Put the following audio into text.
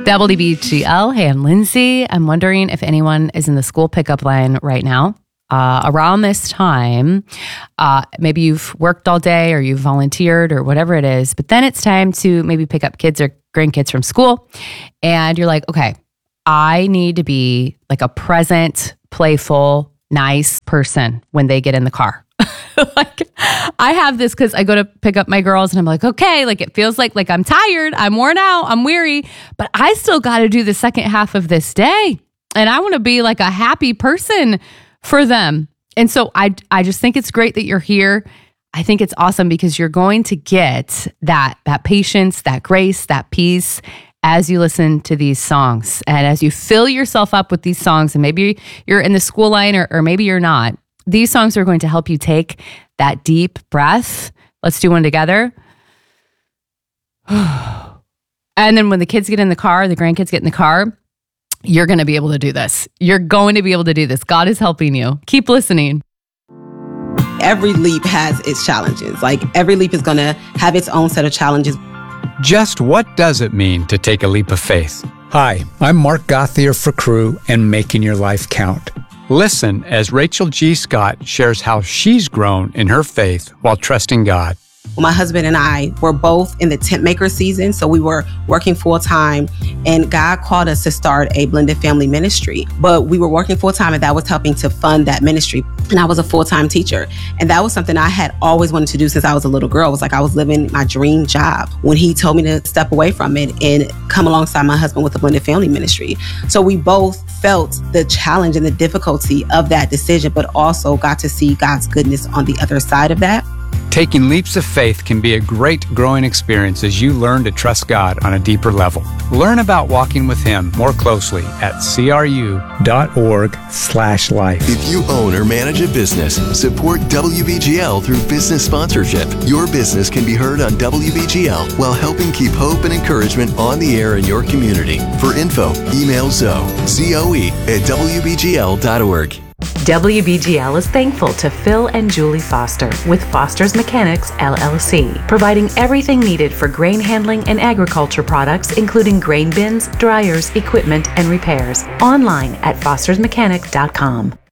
WBGL. Hey, I'm Lindsay. I'm wondering if anyone is in the school pickup line right now. Around this time, maybe you've worked all day or you've volunteered or whatever it is, but then it's time to maybe pick up kids or grandkids from school. And you're like, okay, I need to be like a present, playful, nice person when they get in the car. Like I have this because I go to pick up my girls and I'm like, okay, like it feels like I'm tired, I'm worn out, I'm weary, but I still got to do the second half of this day. And I want to be like a happy person for them. And so I just think it's great that you're here. I think it's awesome because you're going to get that patience, that grace, that peace as you listen to these songs. And as you fill yourself up with these songs, and maybe you're in the school line or maybe you're not, these songs are going to help you take that deep breath. Let's do one together. And then when the kids get in the car, the grandkids get in the car, you're going to be able to do this. You're going to be able to do this. God is helping you. Keep listening. Every leap has its challenges. Like every leap is going to have its own set of challenges. Just what does it mean to take a leap of faith? Hi, I'm Mark Gauthier for Crew and Making Your Life Count. Listen as Rachel G. Scott shares how she's grown in her faith while trusting God. My husband and I were both in the tent maker season, so we were working full time, and God called us to start a blended family ministry. But we were working full time, and that was helping to fund that ministry. And I was a full-time teacher, and that was something I had always wanted to do since I was a little girl. It was like I was living my dream job when he told me to step away from it and come alongside my husband with the blended family ministry. So we both felt the challenge and the difficulty of that decision, but also got to see God's goodness on the other side of that. Taking leaps of faith can be a great growing experience as you learn to trust God on a deeper level. Learn about walking with Him more closely at cru.org/life. If you own or manage a business, support WBGL through business sponsorship. Your business can be heard on WBGL while helping keep hope and encouragement on the air in your community. For info, email Zoe, ZOE@WBGL.org. WBGL is thankful to Phil and Julie Foster with Foster's Mechanics, LLC, providing everything needed for grain handling and agriculture products, including grain bins, dryers, equipment, and repairs. Online at fostersmechanic.com.